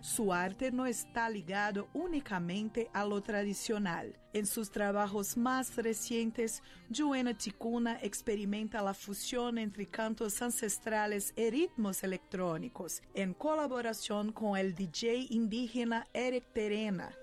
Su arte no está ligado únicamente a lo tradicional. En sus trabajos más recientes, Joanna Ticuna experimenta la fusión entre cantos ancestrales y ritmos electrónicos, en colaboración con el DJ indígena Eric Terena,